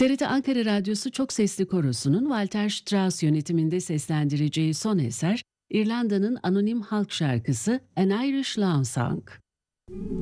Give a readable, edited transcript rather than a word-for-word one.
TRT Ankara Radyosu Çok Sesli Korosu'nun Walter Strauss yönetiminde seslendireceği son eser, İrlanda'nın anonim halk şarkısı An Irish Love Song.